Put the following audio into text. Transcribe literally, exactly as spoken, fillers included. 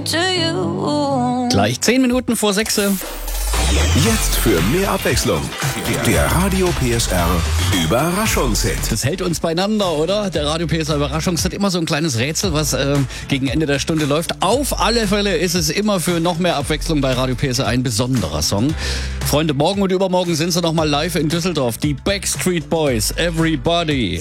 to you. Gleich zehn Minuten vor sechs. Jetzt für mehr Abwechslung. Der Radio P S R Überraschungshit. Das hält uns beieinander, oder? Der Radio P S R Überraschungshit, immer so ein kleines Rätsel, was äh, gegen Ende der Stunde läuft. Auf alle Fälle ist es immer für noch mehr Abwechslung bei Radio P S R ein besonderer Song. Freunde, morgen und übermorgen sind sie nochmal live in Düsseldorf. Die Backstreet Boys, Everybody.